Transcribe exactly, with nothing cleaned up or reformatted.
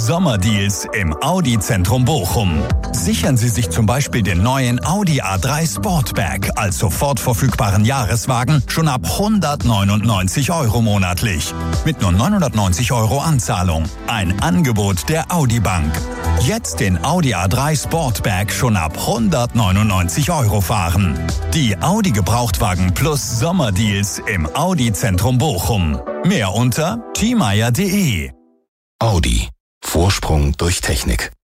Sommerdeals im Audi-Zentrum Bochum. Sichern Sie sich zum Beispiel den neuen Audi A drei Sportback als sofort verfügbaren Jahreswagen schon ab hundertneunundneunzig Euro monatlich. Mit nur neunhundertneunzig Euro Anzahlung. Ein Angebot der Audi Bank. Jetzt den Audi A drei Sportback schon ab hundertneunundneunzig Euro fahren. Die Audi Gebrauchtwagen Plus Sommerdeals im Audi-Zentrum Bochum. Mehr unter t meyer punkt de. Audi. Vorsprung durch Technik.